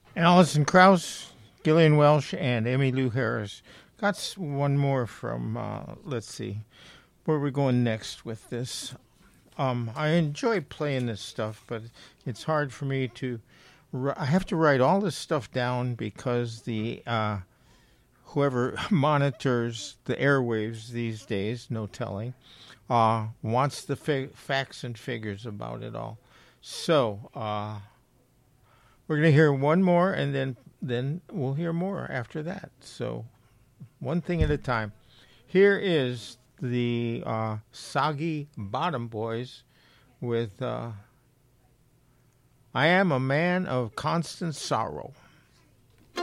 Alison Krauss, Gillian Welsh, and Emmylou Lou Harris. Got one more from, let's see, where are we going next with this? I enjoy playing this stuff, but it's hard for me to. I have to write all this stuff down because the whoever monitors the airwaves these days, no telling, wants the facts and figures about it all. So we're going to hear one more, and then we'll hear more after that. So one thing at a time. Here is the Soggy Bottom Boys with "I Am a Man of Constant Sorrow."